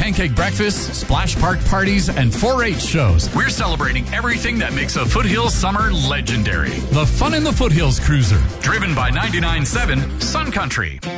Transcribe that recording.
pancake breakfasts, splash park parties, and 4-H shows. We're celebrating everything that makes a Foothills summer legendary. The Fun in the Foothills Cruiser, driven by 99.7 Sun Country.